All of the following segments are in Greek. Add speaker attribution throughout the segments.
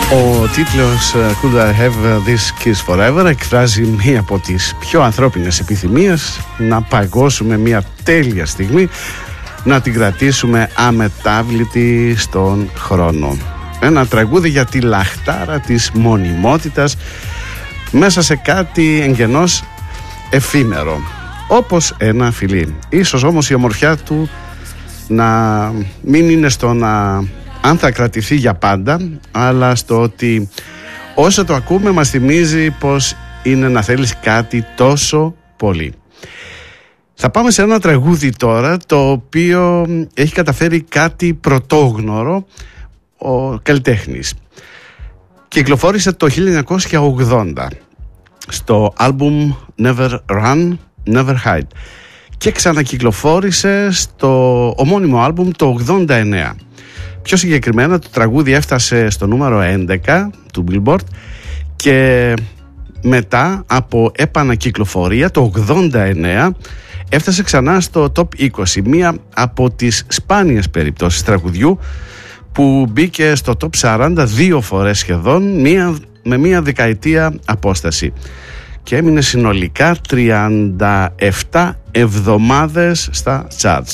Speaker 1: Ο τίτλος Could I Have This Kiss Forever εκφράζει μία από τις πιο ανθρώπινες επιθυμίες, να παγώσουμε μία τέλεια στιγμή, να την κρατήσουμε αμετάβλητη στον χρόνο. Ένα τραγούδι για τη λαχτάρα της μονιμότητας μέσα σε κάτι εγγενώς εφήμερο, όπως ένα φιλί. Ίσως όμως η ομορφιά του να μην είναι στο αν θα κρατηθεί για πάντα, αλλά στο ότι όσο το ακούμε μας θυμίζει πως είναι να θέλεις κάτι τόσο πολύ. Θα πάμε σε ένα τραγούδι τώρα, το οποίο έχει καταφέρει κάτι πρωτόγνωρο ο καλλιτέχνης. Κυκλοφόρησε το 1980 στο άλμπουμ Never Run, Never Hide και ξανακυκλοφόρησε στο ομώνυμο άλμπουμ το 89. Πιο συγκεκριμένα το τραγούδι έφτασε στο νούμερο 11 του Billboard και μετά από επανακυκλοφορία το 89 έφτασε ξανά στο Top 20, μία από τις σπάνιες περιπτώσεις τραγουδιού που μπήκε στο Top 42 φορές σχεδόν, με μία δεκαετία απόσταση, και έμεινε συνολικά 37 εβδομάδες στα charts.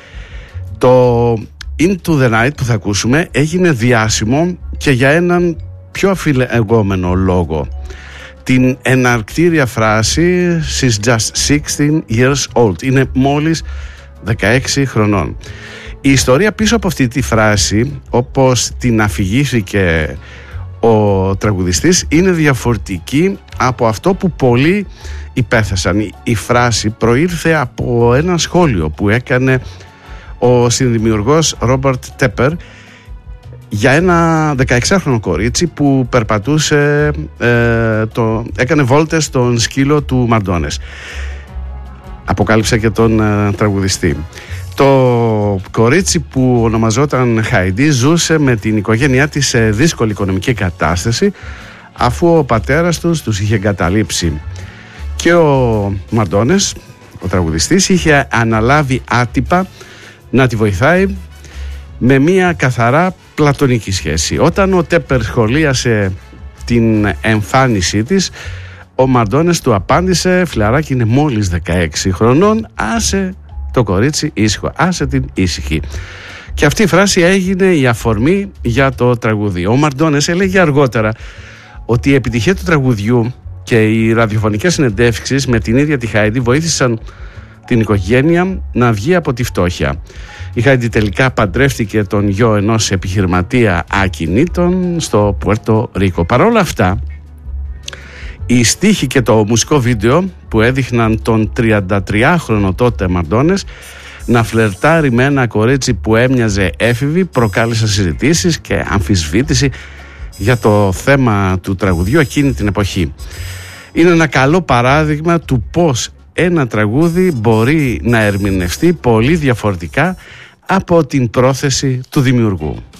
Speaker 1: Το Into the Night που θα ακούσουμε έγινε διάσημο και για έναν πιο αφιλεγόμενο λόγο. Την εναρκτήρια φράση She's just 16 years old. Είναι μόλις 16 χρονών. Η ιστορία πίσω από αυτή τη φράση, όπως την αφηγήθηκε ο τραγουδιστής, είναι διαφορετική από αυτό που πολλοί υπέθεσαν. Η φράση προήρθε από ένα σχόλιο που έκανε ο συνδημιουργός Ρόμπερτ Τέπερ για ένα 16χρονο κορίτσι που περπατούσε, έκανε βόλτες στον σκύλο του Μαντόνες. Αποκάλυψε και τον τραγουδιστή. Το κορίτσι που ονομαζόταν Χάιντι ζούσε με την οικογένειά της σε δύσκολη οικονομική κατάσταση, αφού ο πατέρας τους είχε εγκαταλείψει, και ο Μαντόνες, ο τραγουδιστής, είχε αναλάβει άτυπα να τη βοηθάει με μια καθαρά πλατωνική σχέση. Όταν ο Τέπερ σχολίασε την εμφάνισή της, ο Μαντόνες του απάντησε: «Φιλαράκι, είναι μόλις 16 χρονών, άσε το κορίτσι ήσυχο, άσε την ήσυχη». Και αυτή η φράση έγινε η αφορμή για το τραγούδι. Ο Μαντόνες έλεγε αργότερα ότι η επιτυχία του τραγουδιού και οι ραδιοφωνικές συνεντεύξεις με την ίδια τη Χάιντι βοήθησαν την οικογένεια να βγει από τη φτώχεια. Η Χάιντι τελικά παντρεύτηκε τον γιο ενός επιχειρηματία ακινήτων στο Πουέρτο Ρίκο. Παρ' όλα αυτά, οι στίχοι και το μουσικό βίντεο που έδειχναν τον 33χρονο τότε Μαντόνες να φλερτάρει με ένα κορίτσι που έμοιαζε έφηβη προκάλεσαν συζητήσεις και αμφισβήτηση για το θέμα του τραγουδιού εκείνη την εποχή. Είναι ένα καλό παράδειγμα του πώς ένα τραγούδι μπορεί να ερμηνευτεί πολύ διαφορετικά από την πρόθεση του δημιουργού.